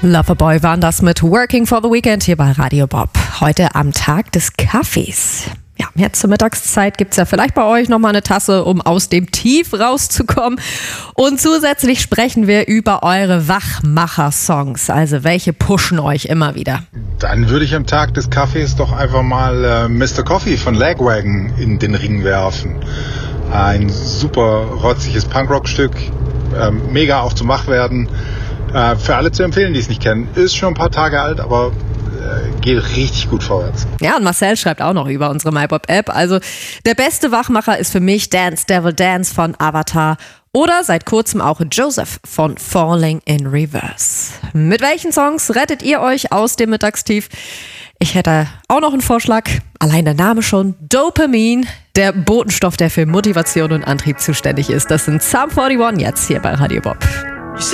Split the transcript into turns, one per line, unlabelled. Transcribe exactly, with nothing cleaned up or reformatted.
Loverboy waren das mit Working for the Weekend hier bei Radio Bob. Heute am Tag des Kaffees. Ja, jetzt zur Mittagszeit gibt's ja vielleicht bei euch nochmal eine Tasse, um aus dem Tief rauszukommen. Und zusätzlich sprechen wir über eure Wachmacher-Songs. Also welche pushen euch immer wieder?
Dann würde ich am Tag des Kaffees doch einfach mal äh, Mister Coffee von Lagwagon in den Ring werfen. Ein super rotziges Punkrock-Stück, äh, mega auch zum Wachwerden. Äh, für alle zu empfehlen, die es nicht kennen. Ist schon ein paar Tage alt, aber äh, geht richtig gut vorwärts.
Ja, und Marcel schreibt auch noch über unsere MyBob-App. Also der beste Wachmacher ist für mich Dance Devil Dance von Avatar oder seit kurzem auch Joseph von Falling in Reverse. Mit welchen Songs rettet ihr euch aus dem Mittagstief? Ich hätte auch noch einen Vorschlag. Allein der Name schon. Dopamin, der Botenstoff, der für Motivation und Antrieb zuständig ist. Das sind Sum einundvierzig jetzt hier bei Radio Bob.